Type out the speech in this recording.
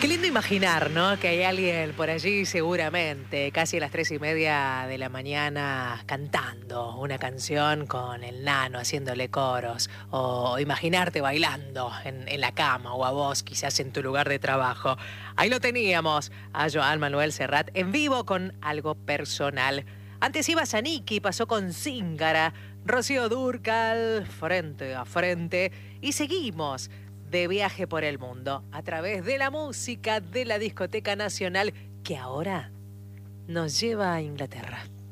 Qué lindo imaginar, ¿no? Que hay alguien por allí seguramente, casi a las 3:30 de la mañana, cantando una canción con el nano, haciéndole coros. O imaginarte bailando en la cama o a vos, quizás en tu lugar de trabajo. Ahí lo teníamos, a Joan Manuel Serrat, en vivo con algo personal. Antes iba Zaniki, pasó con Zíngara, Rocío Dúrcal, frente a frente. Y seguimos de viaje por el mundo a través de la música de la Discoteca Nacional, que ahora nos lleva a Inglaterra.